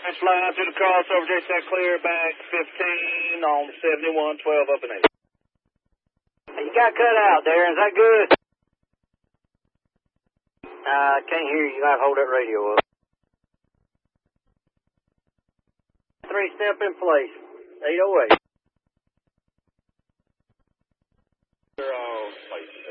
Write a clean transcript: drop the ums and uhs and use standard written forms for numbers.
Flying through the crossover, JSAC clear, back 15 on 71, 12 up and 8. You got cut out there, is that good? I can't hear you, you gotta hold that radio up. 3-step in place, 808. They're all places.